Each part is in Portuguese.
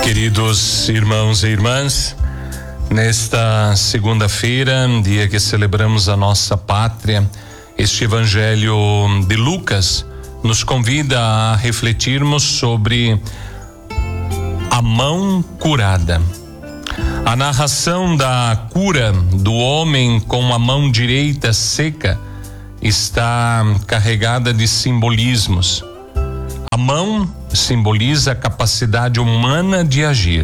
Queridos irmãos e irmãs, nesta segunda-feira, dia que celebramos a nossa pátria, este Evangelho de Lucas nos convida a refletirmos sobre a mão curada. A narração da cura do homem com a mão direita seca está carregada de simbolismos. A mão simboliza a capacidade humana de agir.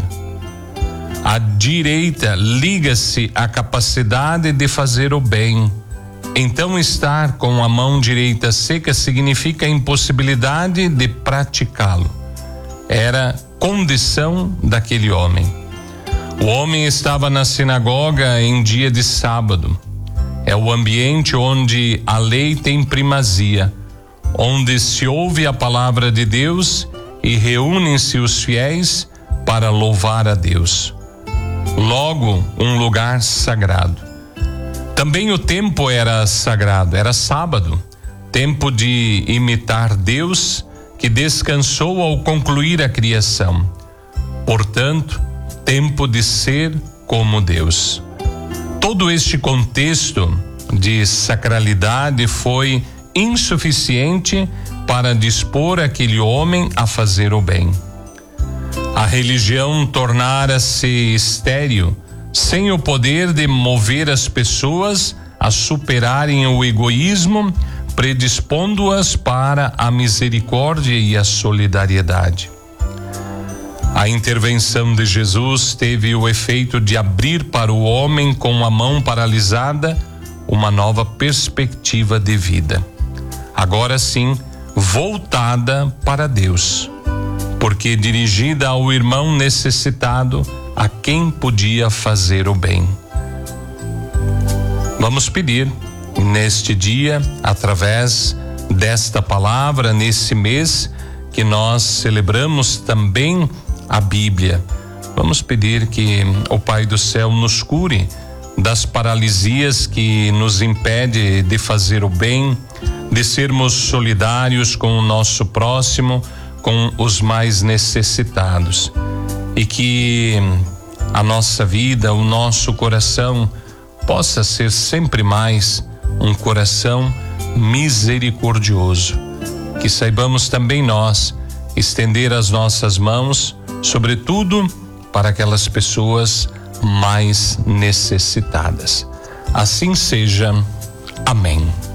A direita liga-se à capacidade de fazer o bem. Então, estar com a mão direita seca significa a impossibilidade de praticá-lo. Era condição daquele homem. O homem estava na sinagoga em dia de sábado. É o ambiente onde a lei tem primazia, onde se ouve a palavra de Deus e reúnem-se os fiéis para louvar a Deus. Logo, um lugar sagrado. Também o tempo era sagrado, era sábado, tempo de imitar Deus, que descansou ao concluir a criação. Portanto, tempo de ser como Deus. Todo este contexto de sacralidade foi insuficiente para dispor aquele homem a fazer o bem. A religião tornara-se estéril, sem o poder de mover as pessoas a superarem o egoísmo, predispondo-as para a misericórdia e a solidariedade. A intervenção de Jesus teve o efeito de abrir para o homem com a mão paralisada uma nova perspectiva de vida. Agora sim, voltada para Deus, porque dirigida ao irmão necessitado, a quem podia fazer o bem. Vamos pedir neste dia, através desta palavra, nesse mês que nós celebramos também a Bíblia, vamos pedir que o Pai do Céu nos cure das paralisias que nos impede de fazer o bem, de sermos solidários com o nosso próximo, com os mais necessitados, e que a nossa vida, o nosso coração possa ser sempre mais um coração misericordioso, que saibamos também nós estender as nossas mãos, sobretudo para aquelas pessoas mais necessitadas. Assim seja. Amém.